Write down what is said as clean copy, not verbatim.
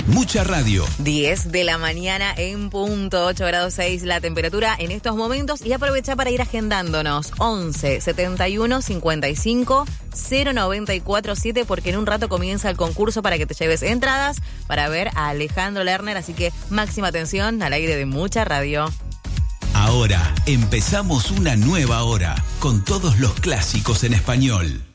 Mucha Radio. 10 de la mañana en punto, 8 grados 6 la temperatura en estos momentos. Y aprovecha para ir agendándonos 11 71 55 094 7, porque en un rato comienza el concurso para que te lleves entradas para ver a Alejandro Lerner. Así que máxima atención al aire de Mucha Radio. Ahora empezamos una nueva hora con todos los clásicos en español.